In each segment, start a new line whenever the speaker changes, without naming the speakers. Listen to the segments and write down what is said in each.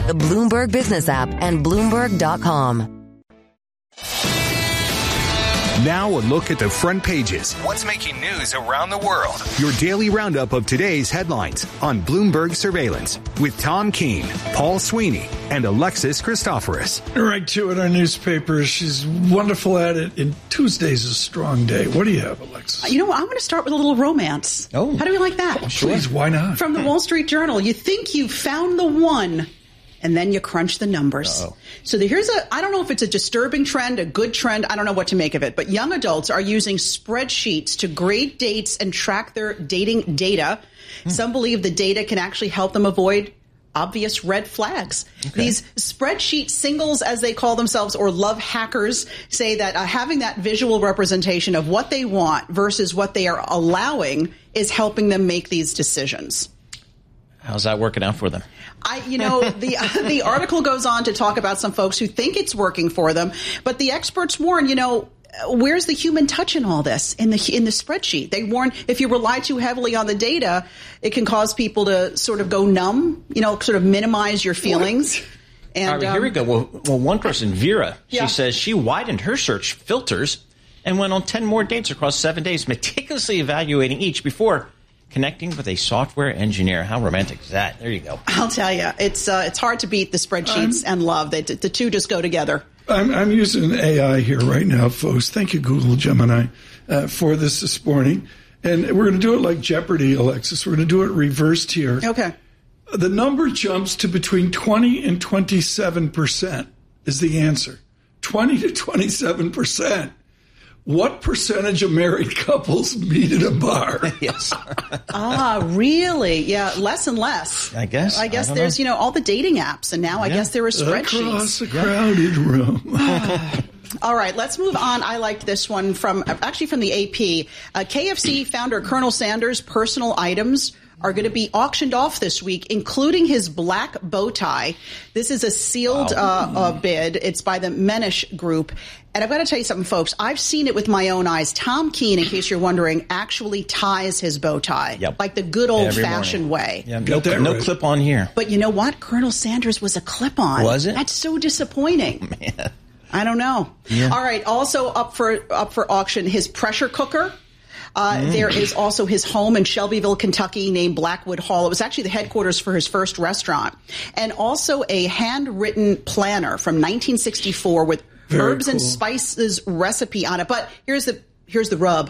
the Bloomberg Business app, and Bloomberg.com.
Now a look at the front pages. What's making news around the world? Your daily roundup of today's headlines on Bloomberg Surveillance with Tom Keene, Paul Sweeney, and Alexis Christoforous.
Right to it, our newspaper. She's wonderful at it. And Tuesday's a strong day. What do you have, Alexis?
You know what? I'm going to start with a little romance.
Oh.
How do we like that?
Please, why not?
From the Wall Street Journal. You think you've found the one, and then you crunch the numbers.
Uh-oh.
So I don't know if it's a disturbing trend, a good trend. I don't know what to make of it. But young adults are using spreadsheets to grade dates and track their dating data. Some believe the data can actually help them avoid obvious red flags. Okay. These spreadsheet singles, as they call themselves, or love hackers, say that having that visual representation of what they want versus what they are allowing is helping them make these decisions.
How's that working out for them?
The article goes on to talk about some folks who think it's working for them, but the experts warn, where's the human touch in all this in the spreadsheet? They warn if you rely too heavily on the data, it can cause people to sort of go numb, sort of minimize your feelings.
What?
And
all right, here we go. Well, one person, Vera, she says she widened her search filters and went on 10 more dates across 7 days, meticulously evaluating each before connecting with a software engineer. How romantic is that? There you go.
I'll tell you, it's hard to beat the spreadsheets and love. The two just go together.
I'm using AI here right now, folks. Thank you, Google Gemini, for this morning. And we're going to do it like Jeopardy, Alexis. We're going to do it reversed here.
Okay.
The number jumps to between 20 and 27% is the answer. 20 to 27%. What percentage of married couples meet at a bar?
Yes.
Really? Yeah, less and less.
I guess
there's, all the dating apps, and now I guess there are spreadsheets.
Across a crowded room.
All right, let's move on. I liked this one from the AP. KFC founder Colonel Sanders' personal items are going to be auctioned off this week, including his black bow tie. This is a sealed bid. It's by the Menish Group. And I've got to tell you something, folks. I've seen it with my own eyes. Tom Keene, in case you're wondering, actually ties his bow tie.
Yep.
Like the good old-fashioned way.
Yeah, no clip-on here.
But you know what? Colonel Sanders was a clip-on.
Was it?
That's so disappointing.
Oh, man.
I don't know.
Yeah.
All right. Also up for auction, his pressure cooker. There is also his home in Shelbyville, Kentucky, named Blackwood Hall. It was actually the headquarters for his first restaurant. And also a handwritten planner from 1964 with herbs and spices recipe on it. But here's the rub.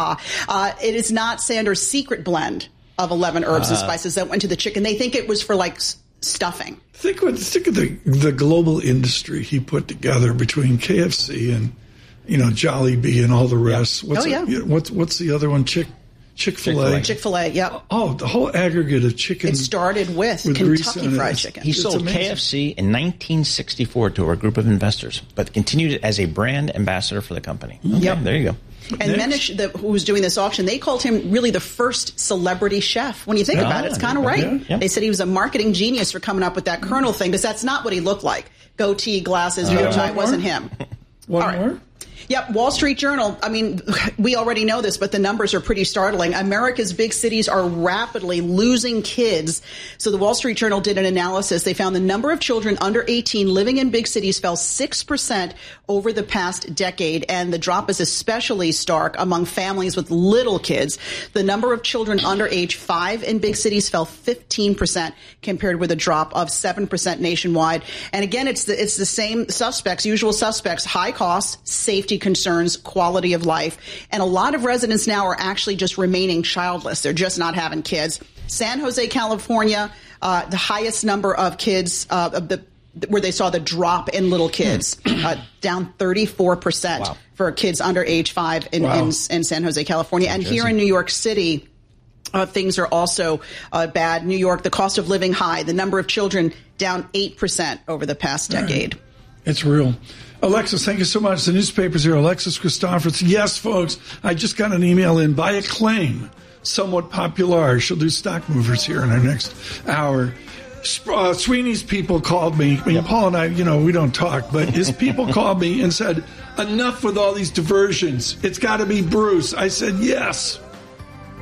It is not Sanders' secret blend of 11 herbs and spices that went to the chicken. They think it was for stuffing.
Think of the global industry he put together between KFC and Jollibee and all the rest. What's the other one? Chick-fil-A.
Chick-fil-A, yeah.
Oh, the whole aggregate of chicken.
It started with Kentucky Fried Chicken.
He sold KFC in 1964 to a group of investors, but continued it as a brand ambassador for the company. Okay, yep. There you go.
And Menish, who was doing this auction, they called him really the first celebrity chef. When you think about it, it's kind of right. Yeah. They said he was a marketing genius for coming up with that Colonel thing, because that's not what he looked like. Goatee, glasses, it wasn't him.
One more?
Yep, Wall Street Journal. I mean, we already know this, but the numbers are pretty startling. America's big cities are rapidly losing kids. So the Wall Street Journal did an analysis. They found the number of children under 18 living in big cities fell 6% over the past decade, and the drop is especially stark among families with little kids. The number of children under age 5 in big cities fell 15% compared with a drop of 7% nationwide. And again, it's the same suspects, usual suspects: high costs, safety concerns, quality of life. And a lot of residents now are actually just remaining childless. They're just not having kids. San Jose, California, the highest number of kids where they saw the drop in little kids, down 34% for kids under age 5 in San Jose, California. And here in New York City, things are also bad. New York, the cost of living high, the number of children down 8% over the past decade.
It's real. Alexis, thank you so much. The newspaper's here. Alexis Christoforous. Yes, folks, I just got an email in by Acclaim, somewhat popular. She'll do stock movers here in our next hour. Sweeney's people called me. I mean, Paul and I, we don't talk, but his people called me and said, enough with all these diversions. It's got to be Bruce. I said, yes.